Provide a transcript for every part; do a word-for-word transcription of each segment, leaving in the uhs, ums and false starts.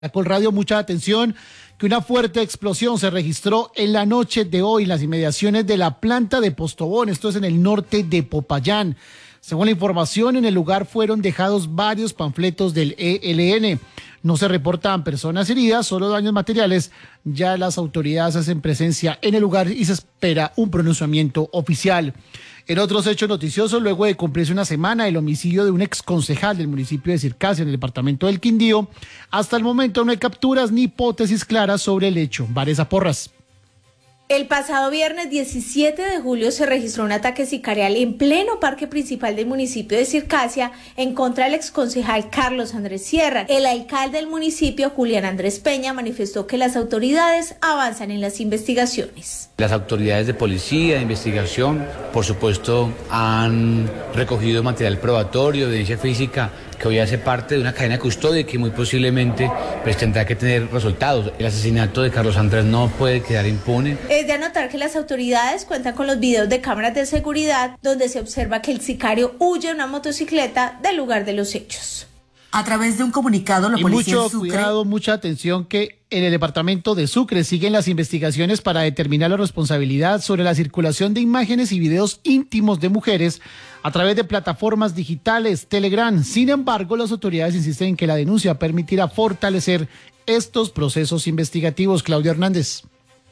Caracol Radio, mucha atención, que una fuerte explosión se registró en la noche de hoy en las inmediaciones de la planta de Postobón, esto es en el norte de Popayán. Según la información, en el lugar fueron dejados varios panfletos del E L N. No se reportan personas heridas, solo daños materiales. Ya las autoridades hacen presencia en el lugar y se espera un pronunciamiento oficial. En otros hechos noticiosos, luego de cumplirse una semana el homicidio de un exconcejal del municipio de Circasia en el departamento del Quindío, hasta el momento no hay capturas ni hipótesis claras sobre el hecho. Vanessa Porras. El pasado viernes diecisiete de julio se registró un ataque sicarial en pleno parque principal del municipio de Circasia en contra del exconcejal Carlos Andrés Sierra. El alcalde del municipio, Julián Andrés Peña, manifestó que las autoridades avanzan en las investigaciones. Las autoridades de policía, de investigación, por supuesto, han recogido material probatorio, evidencia física, que hoy hace parte de una cadena de custodia y que muy posiblemente pues, tendrá que tener resultados. El asesinato de Carlos Andrés no puede quedar impune. Es de anotar que las autoridades cuentan con los videos de cámaras de seguridad donde se observa que el sicario huye en una motocicleta del lugar de los hechos. A través de un comunicado, la y policía mucho de Sucre... cuidado, mucha atención, que en el departamento de Sucre siguen las investigaciones para determinar la responsabilidad sobre la circulación de imágenes y videos íntimos de mujeres a través de plataformas digitales, Telegram. Sin embargo, las autoridades insisten en que la denuncia permitirá fortalecer estos procesos investigativos. Claudia Hernández.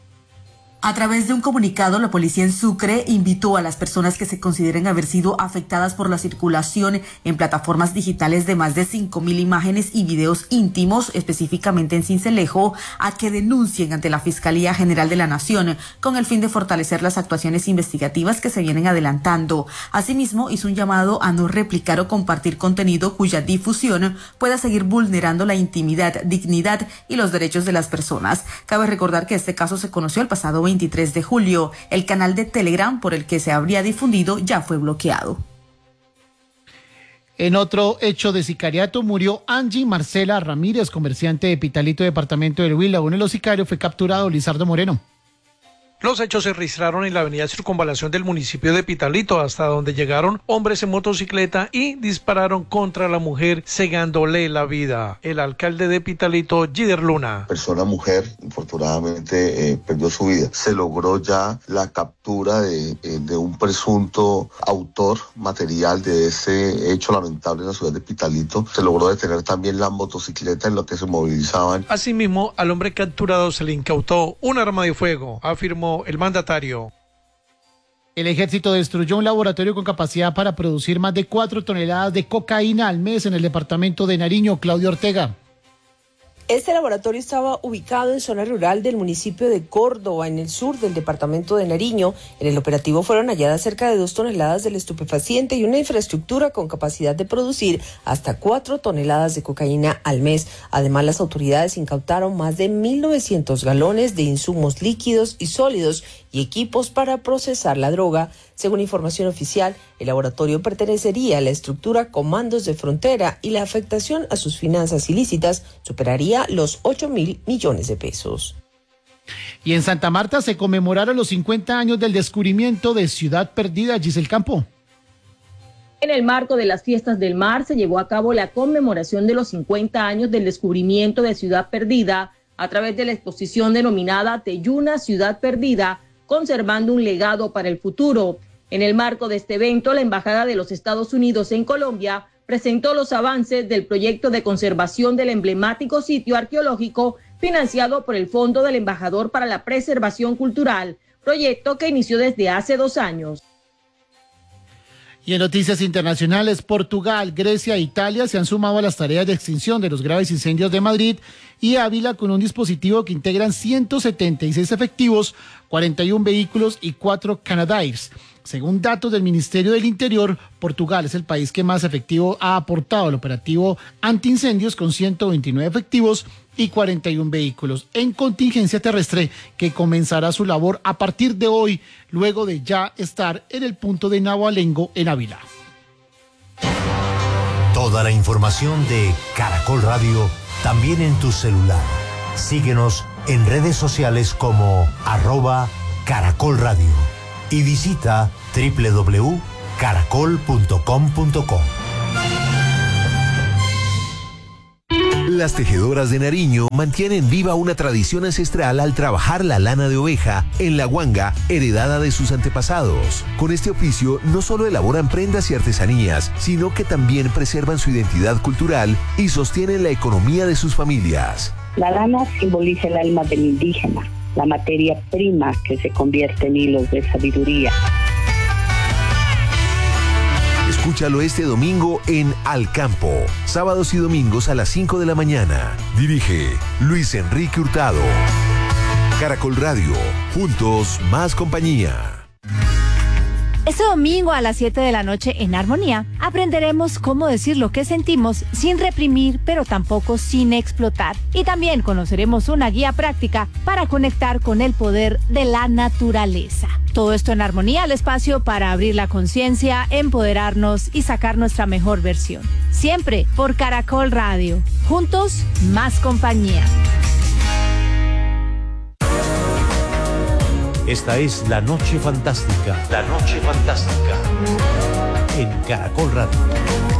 A través de un comunicado, la policía en Sucre invitó a las personas que se consideren haber sido afectadas por la circulación en plataformas digitales de más de cinco mil imágenes y videos íntimos, específicamente en Sincelejo, a que denuncien ante la Fiscalía General de la Nación, con el fin de fortalecer las actuaciones investigativas que se vienen adelantando. Asimismo, hizo un llamado a no replicar o compartir contenido cuya difusión pueda seguir vulnerando la intimidad, dignidad y los derechos de las personas. Cabe recordar que este caso se conoció el pasado veintitrés de julio. El canal de Telegram por el que se habría difundido ya fue bloqueado. En otro hecho de sicariato murió Angie Marcela Ramírez, comerciante de Pitalito, departamento del Huila. Uno de los sicarios fue capturado, Lizardo Moreno. Los hechos se registraron en la avenida Circunvalación del municipio de Pitalito, hasta donde llegaron hombres en motocicleta y dispararon contra la mujer, cegándole la vida. El alcalde de Pitalito, Gider Luna. Persona mujer, infortunadamente, eh, perdió su vida. Se logró ya la captura de, eh, de un presunto autor material de ese hecho lamentable en la ciudad de Pitalito. Se logró detener también la motocicleta en la que se movilizaban. Asimismo, al hombre capturado se le incautó un arma de fuego, afirmó el mandatario. El ejército destruyó un laboratorio con capacidad para producir más de cuatro toneladas de cocaína al mes en el departamento de Nariño. Claudio Ortega. Este laboratorio estaba ubicado en zona rural del municipio de Córdoba, en el sur del departamento de Nariño. En el operativo fueron halladas cerca de dos toneladas del estupefaciente y una infraestructura con capacidad de producir hasta cuatro toneladas de cocaína al mes. Además, las autoridades incautaron más de mil novecientos galones de insumos líquidos y sólidos y equipos para procesar la droga. Según información oficial, el laboratorio pertenecería a la estructura Comandos de Frontera y la afectación a sus finanzas ilícitas superaría los ocho mil millones de pesos. Y en Santa Marta se conmemoraron los cincuenta años del descubrimiento de Ciudad Perdida. Giselle Campo. En el marco de las Fiestas del Mar se llevó a cabo la conmemoración de los cincuenta años del descubrimiento de Ciudad Perdida a través de la exposición denominada Teyuna Ciudad Perdida, conservando un legado para el futuro. En el marco de este evento, la Embajada de los Estados Unidos en Colombia presentó los avances del proyecto de conservación del emblemático sitio arqueológico financiado por el Fondo del Embajador para la Preservación Cultural, proyecto que inició desde hace dos años. Y en noticias internacionales, Portugal, Grecia e Italia se han sumado a las tareas de extinción de los graves incendios de Madrid y Ávila con un dispositivo que integran ciento setenta y seis efectivos, cuarenta y uno vehículos y cuatro Canadairs. Según datos del Ministerio del Interior, Portugal es el país que más efectivo ha aportado al operativo antiincendios, con ciento veintinueve efectivos y cuarenta y uno vehículos en contingencia terrestre, que comenzará su labor a partir de hoy, luego de ya estar en el punto de Nahualengo, en Ávila. Toda la información de Caracol Radio también en tu celular. Síguenos en redes sociales como arroba Caracol Radio y visita doble u doble u doble u punto caracol punto com punto co. Las tejedoras de Nariño mantienen viva una tradición ancestral al trabajar la lana de oveja en la guanga heredada de sus antepasados. Con este oficio no solo elaboran prendas y artesanías, sino que también preservan su identidad cultural y sostienen la economía de sus familias. La lana simboliza el alma del indígena, la materia prima que se convierte en hilos de sabiduría. Escúchalo este domingo en Al Campo, sábados y domingos a las cinco de la mañana. Dirige Luis Enrique Hurtado. Caracol Radio, juntos más compañía. Este domingo a las siete de la noche en Armonía aprenderemos cómo decir lo que sentimos sin reprimir, pero tampoco sin explotar. Y también conoceremos una guía práctica para conectar con el poder de la naturaleza. Todo esto en Armonía, el espacio para abrir la conciencia, empoderarnos y sacar nuestra mejor versión. Siempre por Caracol Radio. Juntos, más compañía. Esta es La Noche Fantástica. La Noche Fantástica. En Caracol Radio.